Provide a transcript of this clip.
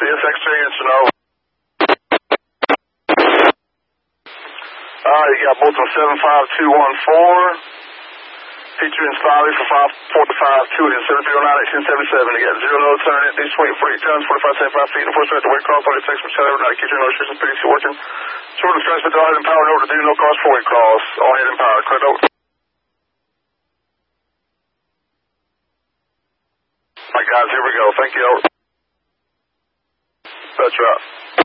CSX Houston, over. You got both on 75214. Featuring Smiley for 545 2 and 709 1877. You got 0 low turn at these 28 tons, 4575 feet, and 4 straight to weight cross, 36 percent over. Now keep your no restrictions, PDC working. Short and transmit to all head and power, over to do no cost for weight cross. All head and power, correct over. All right, guys, here we go. Thank you, over. That's right.